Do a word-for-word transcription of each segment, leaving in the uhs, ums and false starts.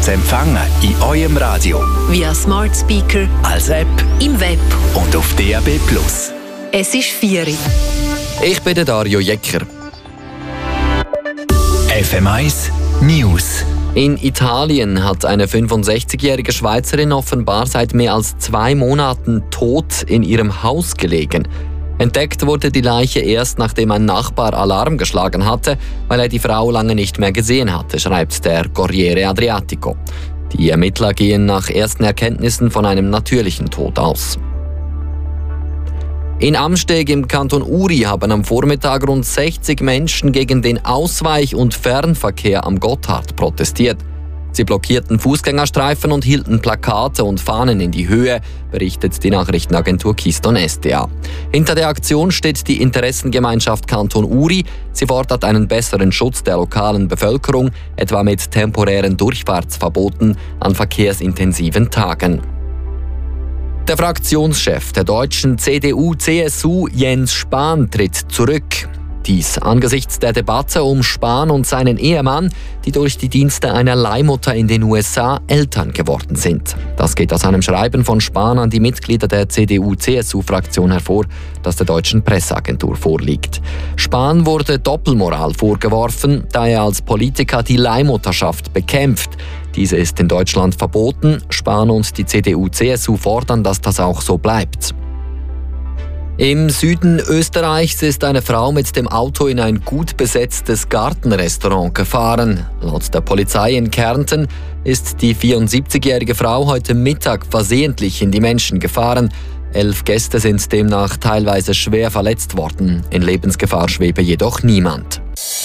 zu empfangen in eurem Radio, via Smart Speaker, als App im Web und auf D A B plus. Es ist vier Uhr. Ich bin der Dario Jecker. F M eins News. In Italien hat eine fünfundsechzigjährige Schweizerin offenbar seit mehr als zwei Monaten tot in ihrem Haus gelegen. Entdeckt wurde die Leiche erst, nachdem ein Nachbar Alarm geschlagen hatte, weil er die Frau lange nicht mehr gesehen hatte, schreibt der Corriere Adriatico. Die Ermittler gehen nach ersten Erkenntnissen von einem natürlichen Tod aus. In Amsteg im Kanton Uri haben am Vormittag rund sechzig Menschen gegen den Ausweich- und Fernverkehr am Gotthard protestiert. Sie blockierten Fußgängerstreifen und hielten Plakate und Fahnen in die Höhe, berichtet die Nachrichtenagentur Keystone S D A. Hinter der Aktion steht die Interessengemeinschaft Kanton Uri. Sie fordert einen besseren Schutz der lokalen Bevölkerung, etwa mit temporären Durchfahrtsverboten an verkehrsintensiven Tagen. Der Fraktionschef der deutschen C D U C S U, Jens Spahn, tritt zurück. Dies angesichts der Debatte um Spahn und seinen Ehemann, die durch die Dienste einer Leihmutter in den U S A Eltern geworden sind. Das geht aus einem Schreiben von Spahn an die Mitglieder der C D U C S U-Fraktion hervor, das der deutschen Presseagentur vorliegt. Spahn wurde Doppelmoral vorgeworfen, da er als Politiker die Leihmutterschaft bekämpft. Diese ist in Deutschland verboten. Spahn und die C D U C S U fordern, dass das auch so bleibt. Im Süden Österreichs ist eine Frau mit dem Auto in ein gut besetztes Gartenrestaurant gefahren. Laut der Polizei in Kärnten ist die vierundsiebzigjährige Frau heute Mittag versehentlich in die Menschen gefahren. Elf Gäste sind demnach teilweise schwer verletzt worden. In Lebensgefahr schwebe jedoch niemand.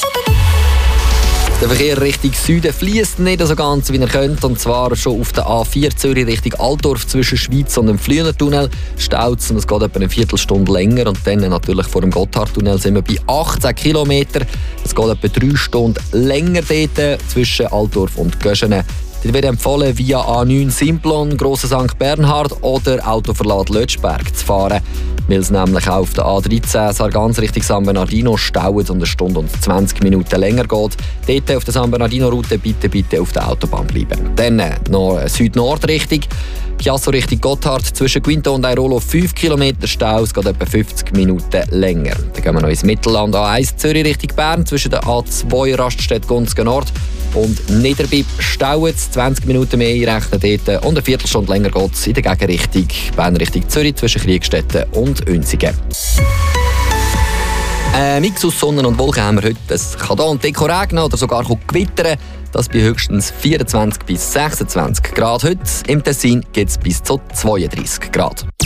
Der Verkehr Richtung Süden fließt nicht so ganz, wie er könnte, und zwar schon auf der A vier Zürich Richtung Altdorf zwischen Schweiz und dem Flüenertunnel staut es, und es geht etwa eine Viertelstunde länger, und dann natürlich vor dem Gotthardtunnel sind wir bei achtzehn Kilometern. Es geht etwa drei Stunden länger dort zwischen Altdorf und Göschenen. Dir wird empfohlen, via A neun Simplon, Grosser Sankt Bernhard oder Autoverlad Lötschberg zu fahren, weil es nämlich auf der A dreizehn Sargans Richtung San Bernardino staut und eine Stunde und zwanzig Minuten länger geht. Dort auf der San Bernardino-Route bitte, bitte auf der Autobahn bleiben. Dann noch Süd-Nord-Richtung. Chiasso Richtung Gotthard zwischen Quinto und Airolo fünf Kilometer Stau, es geht etwa fünfzig Minuten länger. Dann gehen wir noch ins Mittelland, A eins Zürich Richtung Bern zwischen der A zwei Raststätte Gunzgen Nord und Niederbipp staut es zwanzig Minuten mehr einrechnen dort, und eine Viertelstunde länger geht es in der Gegenrichtung Bern Richtung Zürich zwischen Kriegstetten und Uenzigen. Ein Mix aus Sonne und Wolken haben wir heute. Es kann hier und dort regnen oder sogar gewittern. Das bei höchstens vierundzwanzig bis sechsundzwanzig Grad. Heute im Tessin geht es bis zu zweiunddreissig Grad.